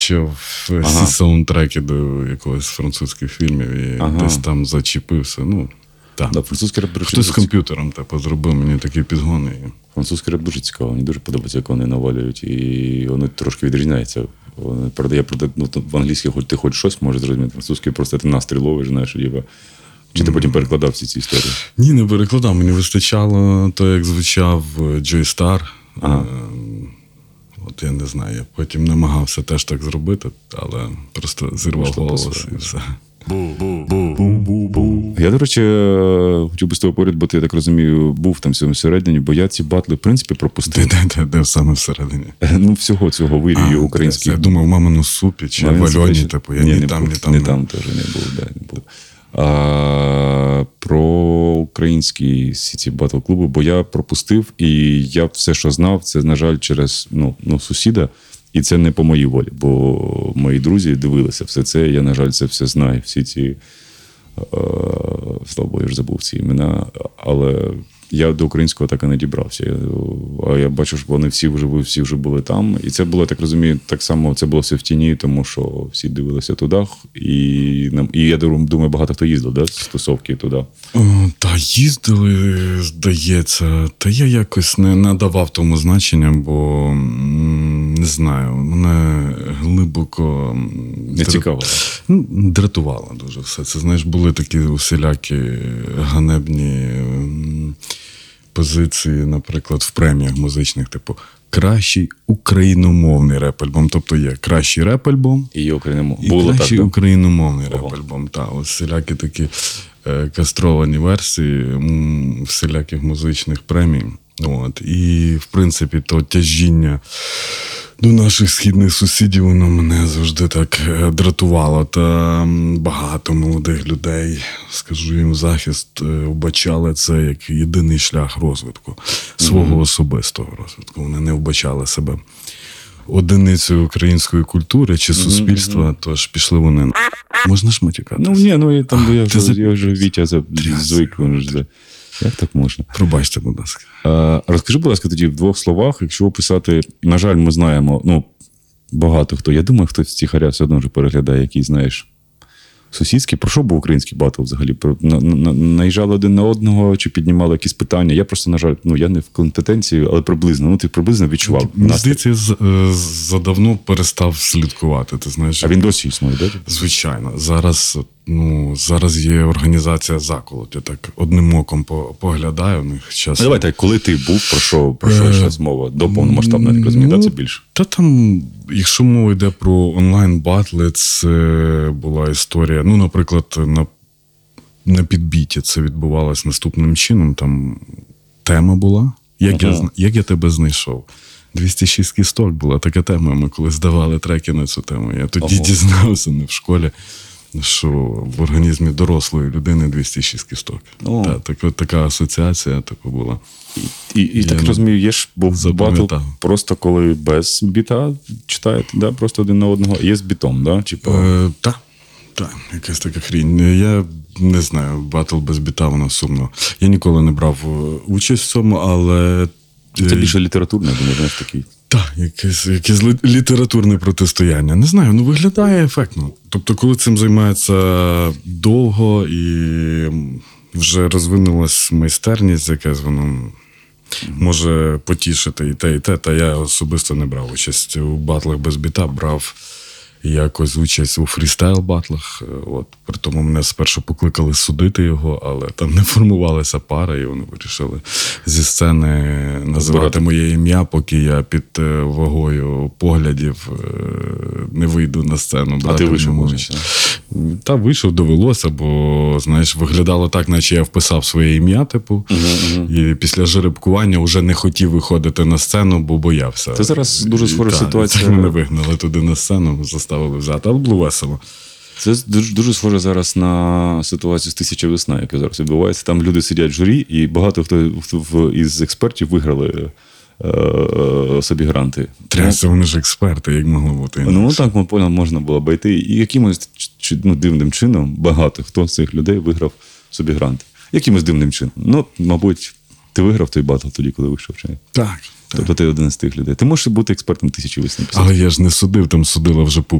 ще в саундтреки до якогось французьких фільмів і десь там зачепився. Ну, так. Да, французький реп Хтось з комп'ютером зробив мені такі підгони. Французький реп дуже цікаво, мені дуже подобається, як вони навалюють, і вони трошки відрізняються. В англійській хоч ти хоч щось можеш зрозуміти, французький просто ти настрій ловиш, знаєш, чи ти потім перекладав всі ці історії? Ні, не перекладав, мені вистачало то, як звучав Джой Стар. От я не знаю, я потім намагався теж так зробити, але просто зірвав голос і все. Я, до речі, хотів би з тобою поряд, бо ти, я так розумію, був там всередині, бо я ці батли, в принципі, пропустив. Де саме всередині? Ну, всього цього вирію українських. Я думав, мамину супі чи в Альоні, типу, я ні там. Не там теж не був. Про українські ці батл-клуби, бо я пропустив, і я все, що знав, це, на жаль, через сусіда, і це не по моїй волі, бо мої друзі дивилися все це, я, на жаль, це все знаю, всі ці, слава Богу, я ж забув ці імена, але я до українського так і не дібрався. А я бачу, що вони всі вже були там. І це було, так розумію, так само це було все в тіні, тому що всі дивилися туди. І я думаю, багато хто їздив, да, з тусовки туди. Та їздили, здається. Та я якось не надавав тому значення, бо, не знаю, мене глибоко... Не цікаво. Дратувало дуже все. Це, знаєш, були такі усілякі ганебні позиції, наприклад, в преміях музичних, типу, кращий україномовний реп-альбом. Тобто є кращий реп-альбом і кращий україномовний реп-альбом. Так, ось всілякі такі кастровані версії всіляких музичних премій. От. І, в принципі, то тяжіння до наших східних сусідів, воно мене завжди так дратувало. Та багато молодих людей, скажу їм в захист, вбачали це як єдиний шлях розвитку, свого особистого розвитку. Вони не вбачали себе одиницею української культури чи суспільства, тож пішли вони. Можна ж матюкатися? Я вже Вітя звик. Як так можна? Пробачте, будь ласка. Розкажи, будь ласка, тоді в двох словах, якщо описати, на жаль, ми знаємо, багато хто, я думаю, хтось стихаря все одно вже переглядає, який, знаєш, сусідський. Про що був український батл взагалі? Наїжджали один на одного, чи піднімали якісь питання? Я просто, на жаль, я не в компетенції, але приблизно, ти приблизно відчував. Мені здається, я задавно перестав слідкувати, ти знаєш. А він досі існує, так? Звичайно. Зараз є організація «Заколот». Я так одним оком поглядаю. У них час... Давай так, коли ти був, про що зараз мова? До повномасштабної, так розумію, це більше? Та там, якщо мова йде про онлайн-батли, це була історія, наприклад, на підбіті це відбувалось наступним чином. Там тема була, як я тебе знайшов. 206 кісток була така тема, ми коли здавали треки на цю тему. Я тоді дізнався не в школі, що в організмі дорослої людини 206 кісток. Така асоціація була. І так розумію, є ж батл просто коли без біта читаєте, да? Просто один на одного, є з бітом, да? Так, якась така хрінь. Я не знаю, батл без біта, воно сумно. Я ніколи не брав участь в цьому, але... Це більше літературне, я думаю, знаєш, такий. Так, якесь літературне протистояння. Не знаю, виглядає ефектно. Тобто, коли цим займається довго і вже розвинулась майстерність, якась воно може потішити і те, та я особисто не брав участь у батлах без біта, брав якось участь у фрістайл-батлах. При тому мене спершу покликали судити його, але там не формувалася пара, і вони вирішили зі сцени називати моє ім'я, поки я під вагою поглядів не вийду на сцену. А ти вийшов? Та вийшов, довелося, бо, знаєш, виглядало так, наче я вписав своє ім'я, і після жеребкування вже не хотів виходити на сцену, бо боявся. Це зараз дуже схожа ситуація. Мене вигнали туди на сцену, заставили взяти, але було весело. Це дуже схоже зараз на ситуацію з «1000 весна», яка зараз відбувається. Там люди сидять в журі, і багато хто із експертів виграли собі гранти. Трясся, вони ж експерти, як могло бути. Так, можна було обійти. І якимось дивним чином багато хто з цих людей виграв собі гранти. Якимось дивним чином. Мабуть, ти виграв той батл тоді, коли вийшов, чи ні? Так. Тобто ти один з тих людей. Ти можеш бути експертом 1000 весни. Але я ж не судив, там судила вже